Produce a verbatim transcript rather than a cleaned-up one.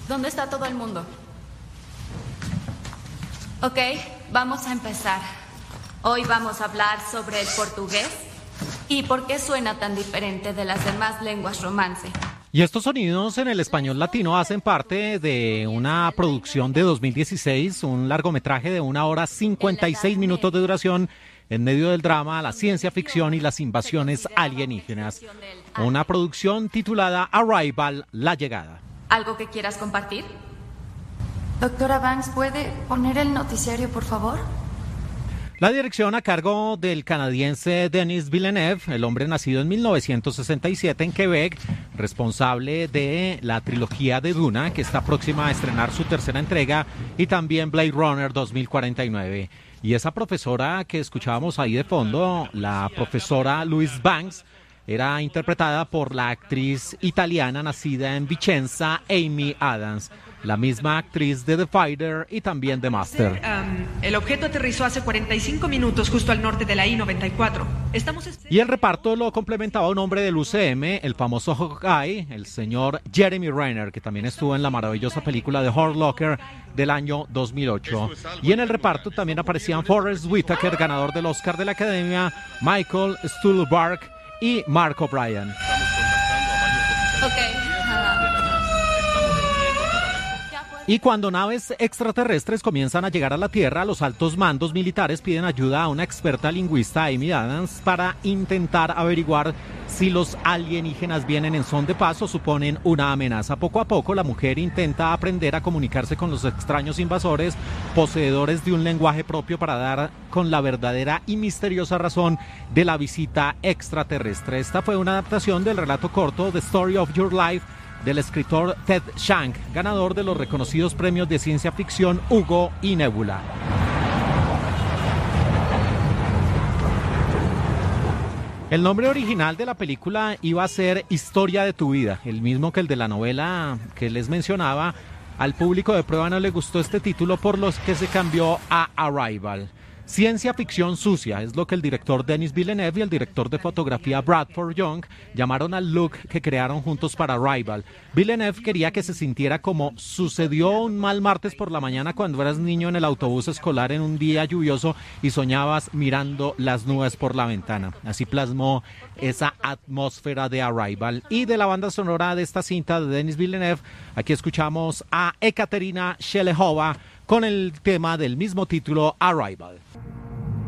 ¿Dónde está todo el mundo? Ok, vamos a empezar. Hoy vamos a hablar sobre el portugués y por qué suena tan diferente de las demás lenguas romance. Y estos sonidos en el español latino hacen parte de una producción de dos mil dieciséis, un largometraje de una hora cincuenta y seis minutos de duración en medio del drama, la ciencia ficción y las invasiones alienígenas. Una producción titulada Arrival, La Llegada. ¿Algo que quieras compartir? Doctora Banks, ¿puede poner el noticiario, por favor? La dirección a cargo del canadiense Denis Villeneuve, el hombre nacido en mil novecientos sesenta y siete en Quebec, responsable de la trilogía de Duna, que está próxima a estrenar su tercera entrega, y también Blade Runner dos mil cuarenta y nueve. Y esa profesora que escuchábamos ahí de fondo, la profesora Louise Banks, era interpretada por la actriz italiana nacida en Vicenza, Amy Adams, la misma actriz de The Fighter y también de Master. Um, el objeto aterrizó hace cuarenta y cinco minutos justo al norte de la I noventa y cuatro. Estamos... Y el reparto lo complementaba un hombre del U C M, el famoso Hawkeye, el señor Jeremy Renner, que también estuvo en la maravillosa película de Hurt Locker del año dos mil ocho. Y en el reparto también aparecían Forrest Whitaker, ganador del Oscar de la Academia, Michael Stuhlbarg y Mark O'Brien. Ok. Y cuando naves extraterrestres comienzan a llegar a la Tierra, los altos mandos militares piden ayuda a una experta lingüista, Amy Adams, para intentar averiguar si los alienígenas vienen en son de paz o suponen una amenaza. Poco a poco, la mujer intenta aprender a comunicarse con los extraños invasores, poseedores de un lenguaje propio, para dar con la verdadera y misteriosa razón de la visita extraterrestre. Esta fue una adaptación del relato corto The Story of Your Life, del escritor Ted Chiang, ganador de los reconocidos premios de ciencia ficción Hugo y Nebula. El nombre original de la película iba a ser Historia de tu vida, el mismo que el de la novela que les mencionaba. Al público de prueba no le gustó este título, por lo que se cambió a Arrival. Ciencia ficción sucia es lo que el director Denis Villeneuve y el director de fotografía Bradford Young llamaron al look que crearon juntos para Arrival. Villeneuve quería que se sintiera como sucedió un mal martes por la mañana cuando eras niño en el autobús escolar en un día lluvioso y soñabas mirando las nubes por la ventana. Así plasmó esa atmósfera de Arrival. Y de la banda sonora de esta cinta de Denis Villeneuve, aquí escuchamos a Ekaterina Shelehova con el tema del mismo título, Arrival.